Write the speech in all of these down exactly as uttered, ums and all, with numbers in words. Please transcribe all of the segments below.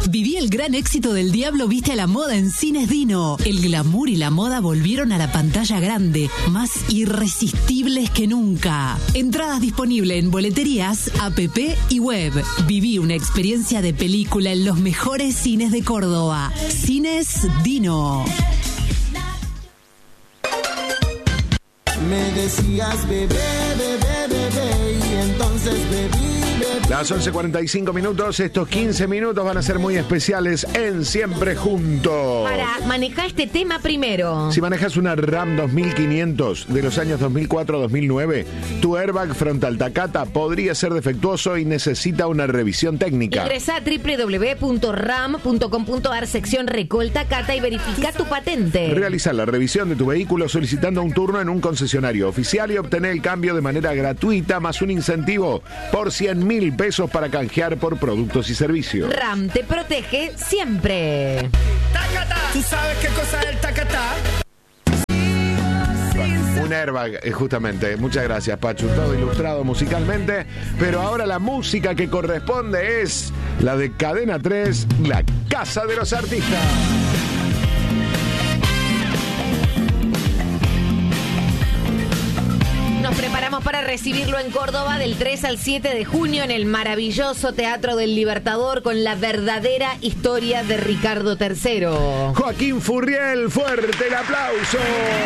Viví el gran éxito del Diablo Viste a la Moda en Cines Dino. El glamour y la moda volvieron a la pantalla grande, más irresistibles que nunca. Entradas disponibles en boleterías, app y web. Viví una experiencia de película en los mejores cines de Córdoba. Cines Dino. Me decías bebé, bebé, bebé, y entonces bebí. Las once cuarenta y cinco minutos, estos quince minutos van a ser muy especiales en Siempre Juntos. Para manejar este tema primero. Si manejas una RAM dos mil quinientos de los años dos mil cuatro a dos mil nueve, tu airbag frontal Takata podría ser defectuoso y necesita una revisión técnica. Ingresa a doble u doble u doble u punto ram punto com punto a r sección Recol Takata y verifica tu patente. Realiza la revisión de tu vehículo solicitando un turno en un concesionario oficial y obtener el cambio de manera gratuita más un incentivo por cien mil pesos para canjear por productos y servicios. RAM te protege siempre. ¡Takata! ¿Tú sabes qué cosa es el Takata? Un airbag, eh, justamente. Muchas gracias, Pachu. Todo ilustrado musicalmente. Pero ahora la música que corresponde es la de Cadena tres, La Casa de los Artistas. Nos preparamos para recibirlo en Córdoba del tres al siete de junio en el maravilloso Teatro del Libertador con la verdadera historia de Ricardo tercero. Joaquín Furriel, fuerte el aplauso.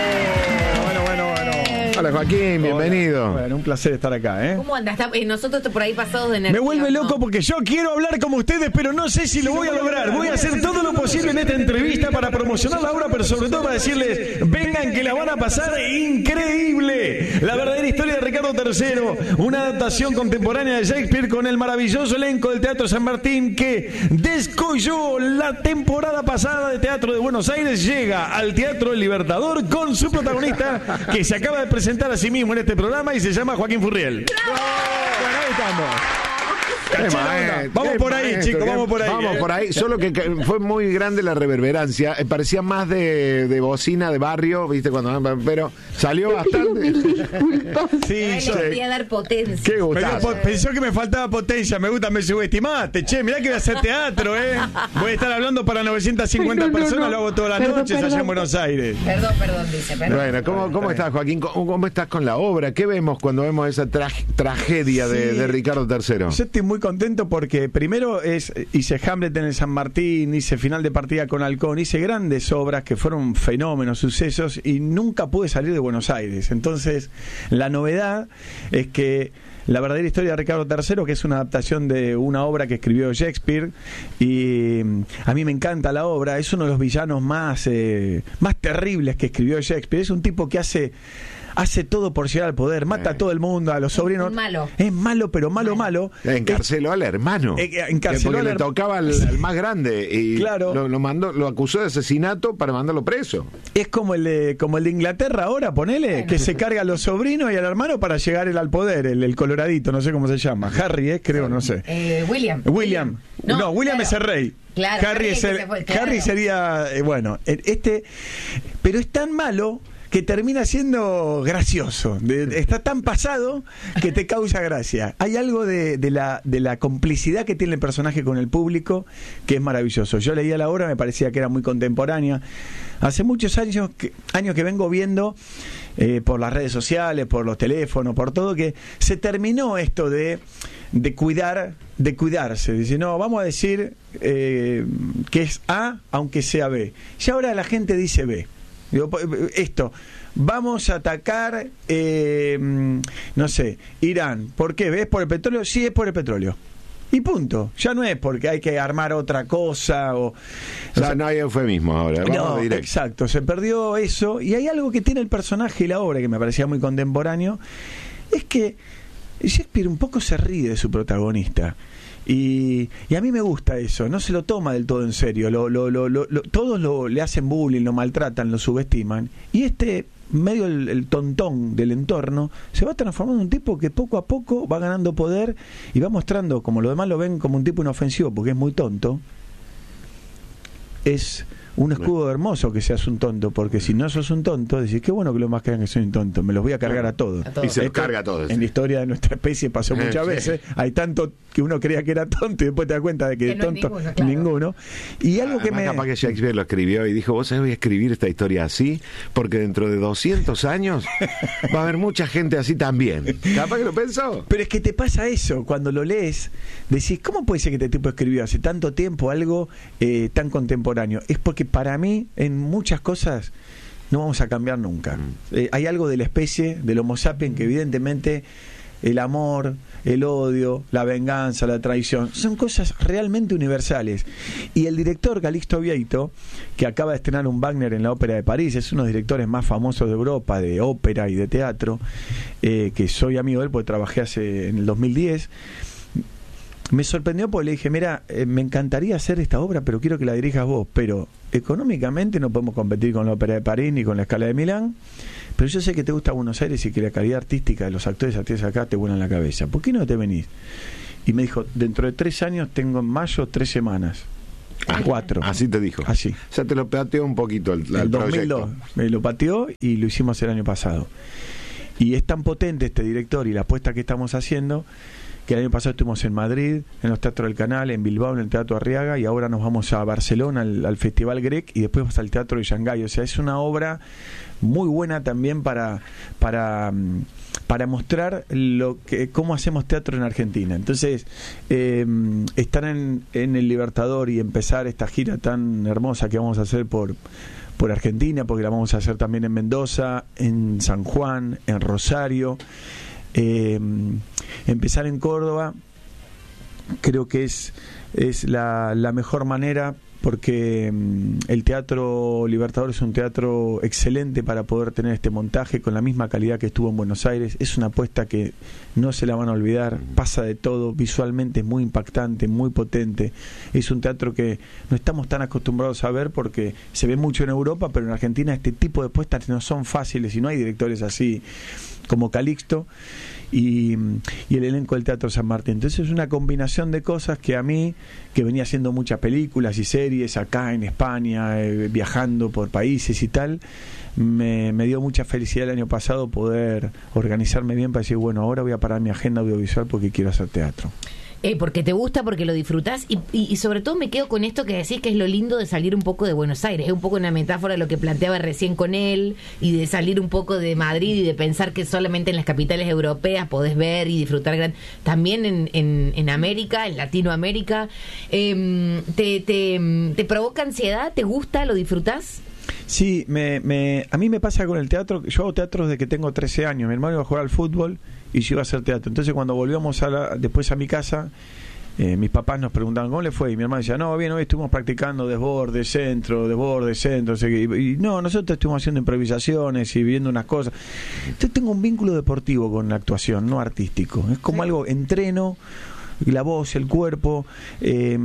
Bueno, bueno, bueno. Hola, Joaquín, bienvenido. Hola. Bueno, un placer estar acá, ¿eh? ¿Cómo andas? Está- eh, Nosotros por ahí pasados de energía. Me vuelve ¿no? loco porque yo quiero hablar como ustedes, pero no sé si lo voy a lograr. Voy a hacer todo lo posible en esta entrevista para promocionar la obra, pero sobre todo para decirles, vengan que la van a pasar increíble. La verdadera historia de Ricardo tercero, una adaptación contemporánea de Shakespeare con el maravilloso elenco del Teatro San Martín que descolló la temporada pasada de Teatro de Buenos Aires, llega al Teatro del Libertador con su protagonista que se acaba de presentar a sí mismo en este programa y se llama Joaquín Furriel. Bueno, ahí estamos. Qué Caché la onda. maestro, Vamos qué por ahí, maestro, chicos, qué- vamos por ahí. Vamos eh. por ahí, solo que, que fue muy grande la reverberancia, eh, parecía más de, de bocina de barrio, viste, cuando pero salió bastante. Sí, Ay, yo- le quería dar potencia. Qué Pero gustazo. po- pensó que me faltaba potencia, me gusta, me subestimaste. Che, mirá que voy a hacer teatro, ¿eh? Voy a estar hablando para novecientas cincuenta Ay, no, no, personas, no. lo hago todas las Perdón, noches allá perdón. en Buenos Aires. Perdón, perdón, dice, perdón. Bueno, ¿cómo, cómo estás, Joaquín? ¿Cómo, cómo estás con la obra? ¿Qué vemos cuando vemos esa tra- tragedia de, Sí. de Ricardo tercero? Yo estoy muy contento porque primero es hice Hamlet en el San Martín, hice Final de Partida con Halcón, hice grandes obras que fueron fenómenos, sucesos y nunca pude salir de Buenos Aires. Entonces, la novedad es que la verdadera historia de Ricardo tercero, que es una adaptación de una obra que escribió Shakespeare, y mm, a mí me encanta la obra, es uno de los villanos más, eh, más terribles que escribió Shakespeare. Es un tipo que hace hace todo por llegar al poder, mata Eh. a todo el mundo, a los sobrinos. Es malo. Es malo, pero malo, malo. Encarceló al hermano. Eh, eh, encarceló porque al le her- tocaba al, al más grande y Claro. lo, lo mandó, lo acusó de asesinato para mandarlo preso. Es como el de, como el de Inglaterra ahora, ponele, que se carga a los sobrinos y al hermano para llegar él al poder, el, el coloradito, no sé cómo se llama. Harry, ¿eh? Creo, no sé. Eh, William. William. No, William claro. es el rey. Claro, Harry, Harry es es el- que se fue, claro. Harry sería, eh, bueno, eh, este, pero es tan malo que termina siendo gracioso. De- de- está tan pasado que te causa gracia. Hay algo de, de la, de la complicidad que tiene el personaje con el público que es maravilloso. Yo leía la obra, me parecía que era muy contemporánea. Hace muchos años que, años que vengo viendo eh, por las redes sociales, por los teléfonos, por todo, que se terminó esto de, de cuidar, de cuidarse. Dice, no, vamos a decir eh, que es A, aunque sea B. Y ahora la gente dice B. Digo, esto, vamos a atacar, eh, no sé, Irán. ¿Por qué? ¿Ves por el petróleo? Sí, es por el petróleo. Y punto. Ya no es porque hay que armar otra cosa o... O sea, no hay eufemismo ahora. Vamos No, directo. exacto, se perdió eso. Y hay algo que tiene el personaje y la obra que me parecía muy contemporáneo, es que Shakespeare un poco se ríe de su protagonista. Y, y a mí me gusta eso, no se lo toma del todo en serio, lo, lo, lo, lo, lo- todos lo, le hacen bullying, lo maltratan, lo subestiman, y este, medio el, el tontón del entorno, se va transformando en un tipo que poco a poco va ganando poder y va mostrando, como los demás lo ven como un tipo inofensivo porque es muy tonto, es un escudo hermoso que seas un tonto, porque si no sos un tonto, decís, qué bueno que los más crean que soy un tonto, me los voy a cargar a todos. A todos. Y se los Esto, carga a todos. en la historia de nuestra especie pasó muchas Sí. veces, hay tanto que uno creía que era tonto y después te das cuenta de que, Que de no es tonto ninguno, claro. ninguno. Y algo que Además, me... capaz que Shakespeare lo escribió y dijo, vos sabés, voy a escribir esta historia así, porque dentro de doscientos años va a haber mucha gente así también. Capaz que lo pensó. Pero es que te pasa eso, cuando lo lees, decís, ¿cómo puede ser que este tipo escribió hace tanto tiempo algo eh, tan contemporáneo? Es porque para mí, en muchas cosas, no vamos a cambiar nunca. Eh, hay algo de la especie, del Homo sapiens, que evidentemente el amor, el odio, la venganza, la traición, son cosas realmente universales. Y el director Calixto Vieito, que acaba de estrenar un Wagner en la Ópera de París, es uno de los directores más famosos de Europa, de ópera y de teatro, eh, que soy amigo de él porque trabajé hace en el dos mil diez. Me sorprendió porque le dije, mira, eh, me encantaría hacer esta obra, pero quiero que la dirijas vos, pero económicamente no podemos competir con la Ópera de París ni con la Scala de Milán, pero yo sé que te gusta Buenos Aires y que la calidad artística de los actores y actrices acá te vuela en la cabeza, ¿por qué no te venís? Y me dijo, dentro de tres años tengo en mayo tres semanas, Ah, cuatro. Así te dijo. Así. O sea, te lo pateó un poquito el, el El dos mil dos proyecto. me lo pateó y lo hicimos el año pasado. Y es tan potente este director y la apuesta que estamos haciendo que el año pasado estuvimos en Madrid, en los Teatros del Canal, en Bilbao, en el Teatro Arriaga, y ahora nos vamos a Barcelona, al, al Festival Grec, y después vamos al Teatro de Shanghái. O sea, es una obra muy buena también para para para mostrar lo que cómo hacemos teatro en Argentina. Entonces, eh, estar en, en el Libertador y empezar esta gira tan hermosa que vamos a hacer por por Argentina, porque la vamos a hacer también en Mendoza, en San Juan, en Rosario. Eh, empezar en Córdoba creo que es es la, la mejor manera, porque mm, el Teatro Libertador es un teatro excelente para poder tener este montaje con la misma calidad que estuvo en Buenos Aires. Es una apuesta que no se la van a olvidar, pasa de todo, visualmente es muy impactante, muy potente. Es un teatro que no estamos tan acostumbrados a ver porque se ve mucho en Europa, pero en Argentina este tipo de puestas no son fáciles y no hay directores así como Calixto y, y el elenco del Teatro San Martín. Entonces es una combinación de cosas que a mí, que venía haciendo muchas películas y series acá en España, eh, viajando por países y tal, me, me dio mucha felicidad el año pasado poder organizarme bien para decir, bueno, ahora voy a parar mi agenda audiovisual porque quiero hacer teatro. Eh, porque te gusta, porque lo disfrutás y, y, y sobre todo me quedo con esto que decís, que es lo lindo de salir un poco de Buenos Aires. Es un poco una metáfora de lo que planteaba recién con él, y de salir un poco de Madrid y de pensar que solamente en las capitales europeas podés ver y disfrutar gran... también en, en, en América, en Latinoamérica. Eh, te, te, ¿Te provoca ansiedad? ¿Te gusta? ¿Lo disfrutás? Sí, me, me, a mí me pasa con el teatro. Yo hago teatro desde que tengo trece años. Mi hermano iba a jugar al fútbol y yo iba a hacer teatro. Entonces cuando volvíamos a la, después a mi casa, eh, mis papás nos preguntaban ¿cómo le fue? Y mi hermano decía, no, bien, hoy estuvimos practicando desborde, centro, desborde, centro. O sea, y, y no, nosotros estuvimos haciendo improvisaciones y viendo unas cosas. Entonces tengo un vínculo deportivo con la actuación, no artístico. Es como algo, entreno, la voz, el cuerpo. Eh,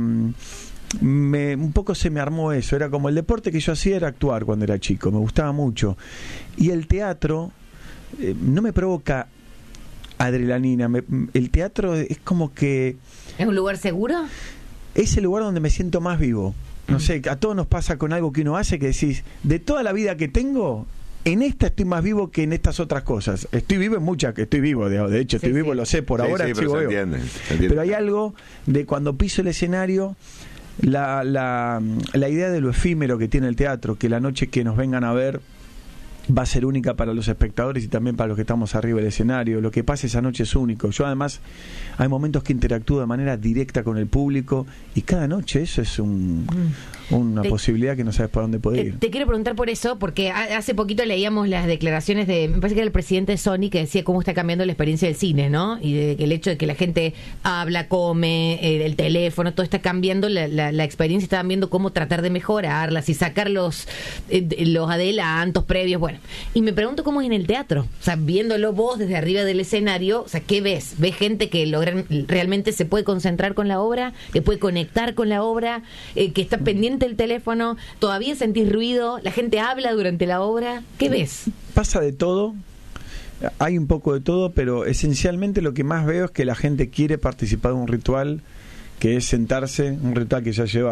Me, un poco se me armó eso. Era como el deporte que yo hacía era actuar cuando era chico, me gustaba mucho. Y el teatro eh, no me provoca adrenalina. Me, el teatro es como que ¿Es un lugar seguro? es el lugar donde me siento más vivo. No sé, a todos nos pasa con algo que uno hace que decís, de toda la vida que tengo, en esta estoy más vivo que en estas otras cosas. Estoy vivo en muchas, que estoy vivo, de, de hecho, estoy Sí, vivo, sí. lo sé, por Sí, ahora sí, pero sigo se vivo. entiende, se entiende. Pero hay algo de cuando piso el escenario, la, la, la idea de lo efímero que tiene el teatro, que la noche que nos vengan a ver va a ser única para los espectadores y también para los que estamos arriba del escenario. Lo que pasa esa noche es único. Yo además hay momentos que interactúo de manera directa con el público y cada noche eso es un, una Te- posibilidad que no sabes por dónde puede Eh, ir. te quiero preguntar por eso, porque ha- hace poquito leíamos las declaraciones de, me parece que era el presidente de Sony, que decía cómo está cambiando la experiencia del cine, ¿no? Y de que el hecho de que la gente habla, come, eh, el teléfono, todo está cambiando la, la, la experiencia, estaban viendo cómo tratar de mejorarlas y sacar los, eh, los adelantos previos, bueno. Y me pregunto cómo es en el teatro, o sea, viéndolo vos desde arriba del escenario, o sea, ¿qué ves? ¿Ves gente que logran, realmente se puede concentrar con la obra, que puede conectar con la obra, eh, que está pendiente del teléfono, todavía sentís ruido, la gente habla durante la obra? ¿Qué ves? Pasa de todo, hay un poco de todo, pero esencialmente lo que más veo es que la gente quiere participar de un ritual que es sentarse, un ritual que ya lleva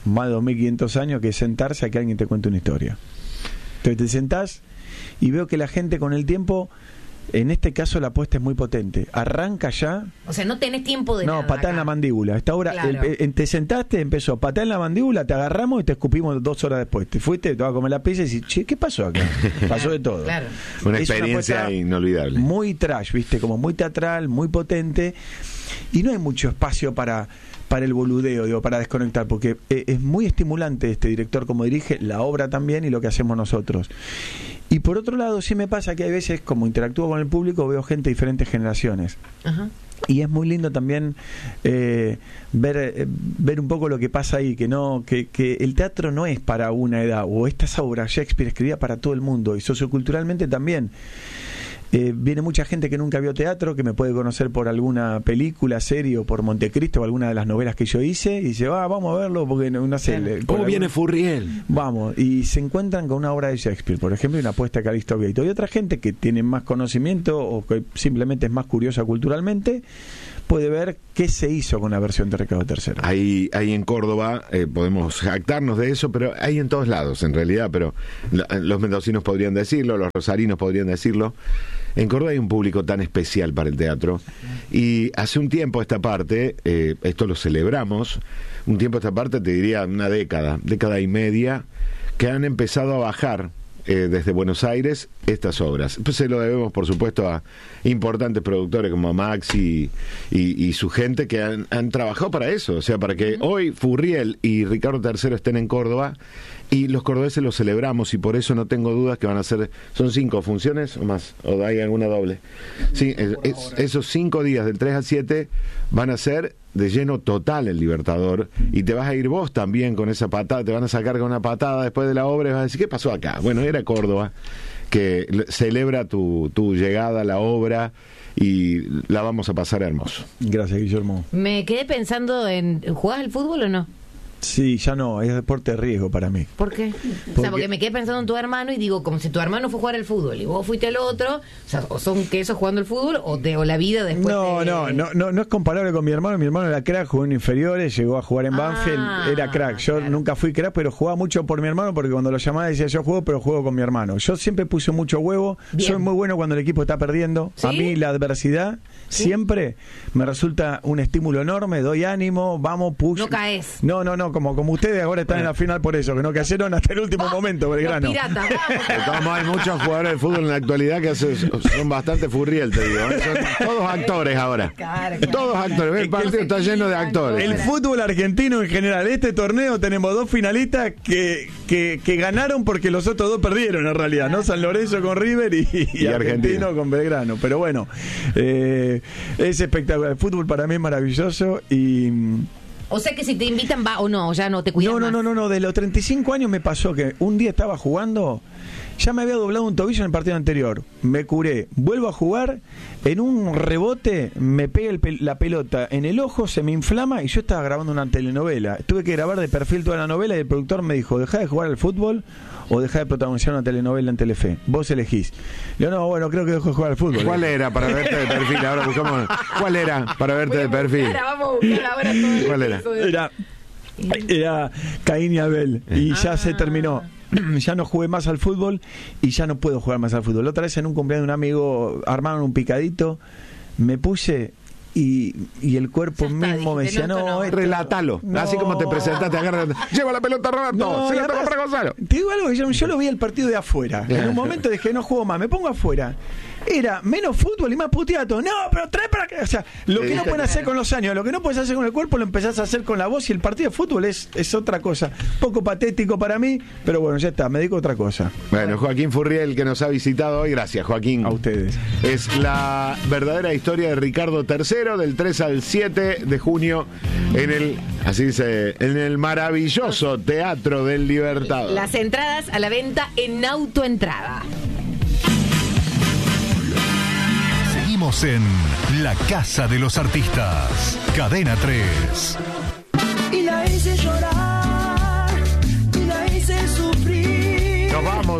más de dos mil quinientos años, que es sentarse a que alguien te cuente una historia. Entonces te sentás y veo que la gente con el tiempo, en este caso la apuesta es muy potente, arranca ya. O sea, no tenés tiempo de no, nada. No, patada en la mandíbula. Esta hora, Claro. el, el, te sentaste, empezó patada en la mandíbula, te agarramos y te escupimos dos horas después. Te fuiste, te vas a comer la pizza y decís, che, ¿qué pasó acá? Pasó de todo. Claro. Una Es experiencia apuesta inolvidable. Muy trash, ¿viste? Como muy teatral, muy potente. Y no hay mucho espacio para, para el boludeo, digo, para desconectar, porque eh, es muy estimulante este director como dirige, la obra también y lo que hacemos nosotros. Y por otro lado, sí me pasa que hay veces, como interactúo con el público, veo gente de diferentes generaciones. Ajá. Y es muy lindo también eh, ver eh, ver un poco lo que pasa ahí, que no que, que el teatro no es para una edad, o estas obras Shakespeare escribía para todo el mundo, y socioculturalmente también. Eh, viene mucha gente que nunca vio teatro, que me puede conocer por alguna película, serie, o por Montecristo, o alguna de las novelas que yo hice, y dice, ah, vamos a verlo, porque no, no sé. le- por ¿Cómo algún- viene Furriel? Vamos, y se encuentran con una obra de Shakespeare, por ejemplo, y una apuesta de Calixto Gate. Y otra gente que tiene más conocimiento o que simplemente es más curiosa culturalmente, puede ver qué se hizo con la versión de Ricardo tercero. Ahí, ahí en Córdoba eh, podemos jactarnos de eso, pero hay en todos lados en realidad, pero lo- los mendocinos podrían decirlo, los rosarinos podrían decirlo. En Córdoba hay un público tan especial para el teatro, y hace un tiempo a esta parte, eh, esto lo celebramos, un tiempo a esta parte, te diría una década, década y media, que han empezado a bajar eh, desde Buenos Aires estas obras. Pues se lo debemos, por supuesto, a importantes productores como Max y, y, y su gente, que han, han trabajado para eso, o sea, para que hoy Furriel y Ricardo tercero estén en Córdoba, y los cordobeses lo celebramos, y por eso no tengo dudas que van a ser, son cinco funciones o más, o hay alguna doble. Sí, es- es- esos cinco días, del tres al siete, van a ser de lleno total el Libertador, y te vas a ir vos también con esa patada, te van a sacar con una patada después de la obra y vas a decir, ¿qué pasó acá? Bueno, era Córdoba, que le- celebra tu, tu llegada a la obra, y la vamos a pasar hermoso. Gracias, Guillermo. Me quedé pensando en, ¿jugás al fútbol o no? Sí, ya no, es deporte de riesgo para mí. ¿Por qué? O Porque- sea, porque me quedé pensando en tu hermano y digo, como si tu hermano fue a jugar al fútbol y vos fuiste al otro, o sea, o son que esos jugando al fútbol o, de, o la vida después. No, de- no, no, no, no es comparable con mi hermano. Mi hermano era crack, jugó en inferiores, llegó a jugar en Ah, Banfield, era crack. Yo claro. nunca fui crack, pero jugaba mucho por mi hermano, porque cuando lo llamaba decía, yo juego, pero juego con mi hermano. Yo siempre puse mucho huevo, Bien. soy muy bueno cuando el equipo está perdiendo. ¿Sí? A mí la adversidad ¿Sí? siempre me resulta un estímulo enorme, doy ánimo, vamos, push. No caes. No, no, no, como, como ustedes ahora están en la final por eso, que no cayeron hasta el último momento, Los Belgrano. piratas, vamos. De todos modos, hay muchos jugadores de fútbol en la actualidad que hace- son bastante Furriel, te digo, ¿eh? Son todos actores ahora. Claro, claro. Todos actores. El partido está lleno de actores. El fútbol argentino en general, este torneo tenemos dos finalistas que, que, que ganaron porque los otros dos perdieron en realidad, ¿no? San Lorenzo con River y, y Y Argentino Argentina. con Belgrano. Pero bueno, eh, es espectacular. El fútbol para mí es maravilloso y... O sea que si te invitan va o no, ya no te cuidas No, no, más. no, no, no, de los treinta y cinco años me pasó que un día estaba jugando, ya me había doblado un tobillo en el partido anterior, me curé, vuelvo a jugar, en un rebote me pega el pel- la pelota en el ojo, se me inflama y yo estaba grabando una telenovela. Tuve que grabar de perfil toda la novela y el productor me dijo, dejá de jugar al fútbol o dejá de protagonizar una telenovela en Telefe, vos elegís. Le digo, no, bueno, creo que dejo de jugar al fútbol. ¿Cuál era para verte de perfil? Ahora buscamos. ¿Cuál era para verte de perfil? Ahora vamos a buscar ahora todo el ¿Cuál era? proceso de- Era, era Caín y Abel y ya se terminó. Ya no jugué más al fútbol y ya no puedo jugar más al fútbol. La otra vez en un cumpleaños de un amigo armaron un picadito, me puse y, y el cuerpo Ya está, mismo me dijiste, decía, no, no, no. esto- Relátalo. No. Así como te presentaste, agarra. Lleva la pelota, Roberto. No, se y la toca además, para Gonzalo. te digo algo, yo, yo lo vi el partido de afuera. En un momento dije, no juego más, me pongo afuera. Era menos fútbol y más puteato. No, pero trae para que. O sea, lo que no pueden hacer con los años, lo que no puedes hacer con el cuerpo, lo empezás a hacer con la voz, y el partido de fútbol es, es otra cosa. Poco patético para mí, pero bueno, ya está, me dedico a otra cosa. Bueno, Joaquín Furriel, que nos ha visitado hoy. Gracias, Joaquín. A ustedes. Es la verdadera historia de Ricardo tercero, del tres al siete de junio, en el, así dice, en el maravilloso Teatro del Libertador. Las entradas a la venta en Autoentrada. Seguimos en La Casa de los Artistas. Cadena tres. Y la hice llorar, y la hice sufrir. Nos vamos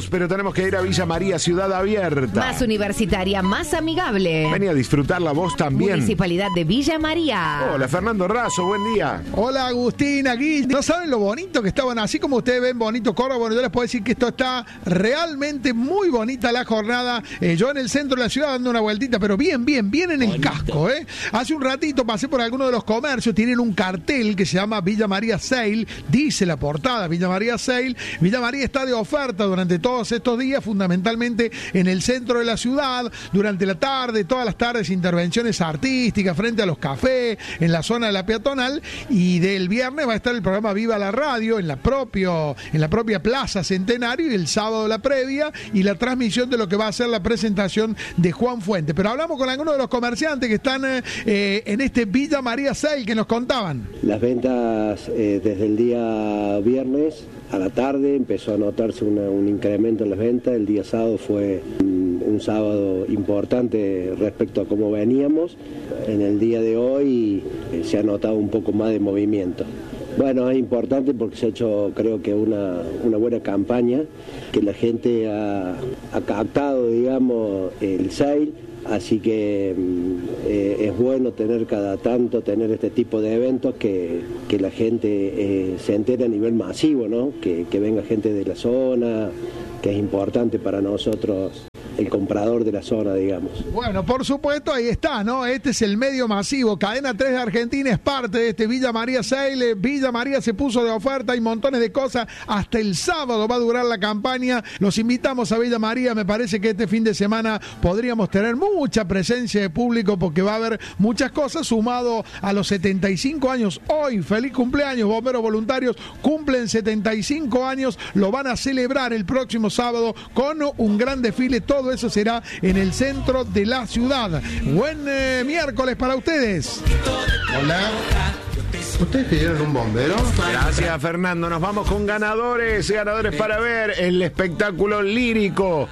vamos, pero tenemos que ir a Villa María, ciudad abierta. Más universitaria, más amigable. Vení a disfrutarla vos también. Municipalidad de Villa María. Hola, Fernando Razo, buen día. Hola, Agustín, aquí. ¿No saben lo bonito que estaban? Así como ustedes ven bonito Córdoba, bueno, yo les puedo decir que esto está realmente muy bonita la jornada. Eh, yo en el centro de la ciudad dando una vueltita, pero bien, bien, bien en el bonito casco, ¿eh? Hace un ratito pasé por algunos de los comercios, tienen un cartel que se llama Villa María Sale, dice la portada, Villa María Sale. Villa María está de oferta durante todos estos días, fundamentalmente en el centro de la ciudad, durante la tarde, todas las tardes, intervenciones artísticas frente a los cafés, en la zona de la peatonal, y del viernes va a estar el programa Viva la Radio en la, propio, en la propia Plaza Centenario, y el sábado la previa y la transmisión de lo que va a ser la presentación de Juan Fuente. Pero hablamos con algunos de los comerciantes que están eh, en este Villa María Sale, que nos contaban. Las ventas eh, desde el día viernes a la tarde empezó a notarse una, un incremento en las ventas. El día sábado fue un, un sábado importante respecto a cómo veníamos. En el día de hoy eh, se ha notado un poco más de movimiento. Bueno, es importante porque se ha hecho, creo que una, una buena campaña, que la gente ha, ha captado, digamos, el sale. Así que eh, es bueno tener cada tanto, tener este tipo de eventos que, que la gente eh, se entere a nivel masivo, ¿no? Que, que venga gente de la zona, que es importante para nosotros, el comprador de la zona, digamos. Bueno, por supuesto, ahí está, ¿no? Este es el medio masivo. Cadena tres de Argentina es parte de este Villa María Sale. Villa María se puso de oferta, hay montones de cosas. Hasta el sábado va a durar la campaña. Los invitamos a Villa María. Me parece que este fin de semana podríamos tener mucha presencia de público porque va a haber muchas cosas, sumado a los setenta y cinco años. Hoy, feliz cumpleaños, bomberos voluntarios cumplen setenta y cinco años. Lo van a celebrar el próximo sábado con un gran desfile. Todo Todo eso será en el centro de la ciudad. Buen eh, miércoles para ustedes. Hola. ¿Ustedes pidieron un bombero? Gracias, Fernando. Nos vamos con ganadores, ganadores para ver el espectáculo lírico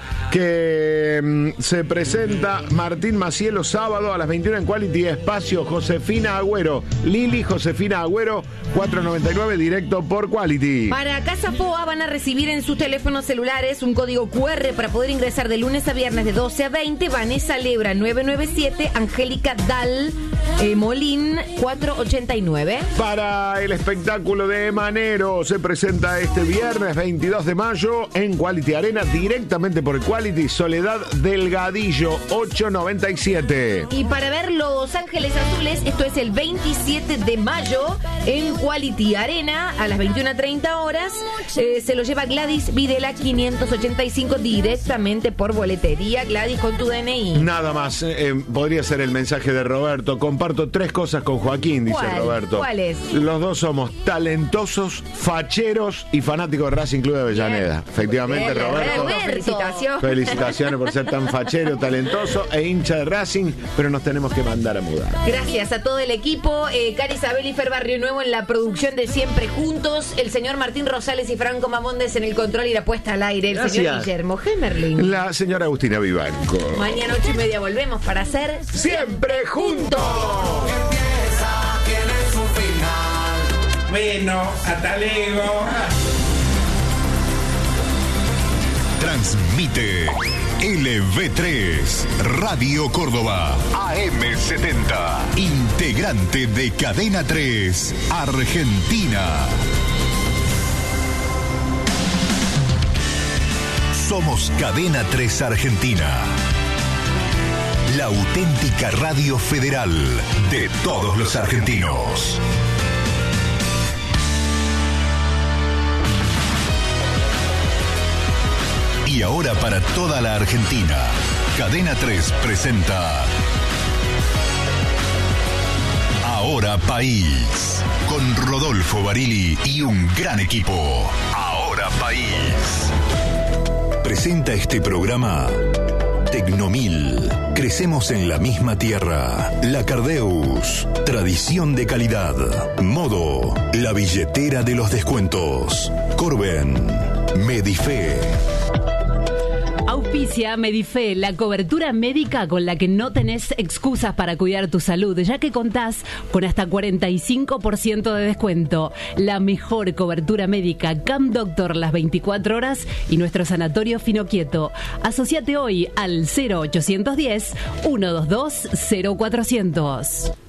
que mm, se presenta Martín Macielo sábado a las veintiuna en Quality Espacio Josefina Agüero. Lili Josefina Agüero, cuatro noventa y nueve, directo por Quality. Para Casa F O A van a recibir en sus teléfonos celulares un código cu erre para poder ingresar de lunes a viernes de doce a veinte. Vanessa Lebra nueve nueve siete, Angélica Dal eh, Molín cuatro ochenta y nueve. Para el espectáculo de Manero se presenta este viernes veintidós de mayo en Quality Arena, directamente por Quality, Soledad Delgadillo, ocho noventa y siete. Y para ver Los Ángeles Azules, esto es el veintisiete de mayo en Quality Arena a las veintiuna treinta horas. Eh, se lo lleva Gladys Videla quinientos ochenta y cinco directamente por boletería. Gladys, con tu D N I. Nada más, eh, podría ser el mensaje de Roberto. Comparto tres cosas con Joaquín, dice ¿Cuál? Roberto. ¿Cuál es? Los dos somos talentosos, facheros y fanáticos de Racing Club de Avellaneda. Bien. Efectivamente, bien, Roberto. Roberto. Felicitaciones. Felicitaciones por ser tan fachero, talentoso e hincha de Racing, pero nos tenemos que mandar a mudar. Gracias a todo el equipo. Eh, Cari Isabel y Fer Barrio Nuevo en la producción de Siempre Juntos. El señor Martín Rosales y Franco Mamondes en el control y la puesta al aire. El Gracias. Señor Guillermo Hemerling. La señora Agustina Vivanco. Mañana ocho y media volvemos para hacer Siempre Juntos. Bueno, hasta luego. Transmite L V tres, Radio Córdoba, A M setenta, integrante de Cadena tres, Argentina. Somos Cadena tres Argentina, la auténtica radio federal de todos los argentinos. Y ahora para toda la Argentina, Cadena tres presenta Ahora País, con Rodolfo Barili y un gran equipo. Ahora País. Presenta este programa Tecnomil. Crecemos en la misma tierra. La Cardeus. Tradición de calidad. Modo. La billetera de los descuentos. Corben. Medife. Auspicia noticia, Medife, la cobertura médica con la que no tenés excusas para cuidar tu salud, ya que contás con hasta cuarenta y cinco por ciento de descuento. La mejor cobertura médica, Camp Doctor las veinticuatro horas y nuestro sanatorio Finoquieto. Asociate hoy al cero ochocientos diez, ciento veintidós, cero cuatrocientos.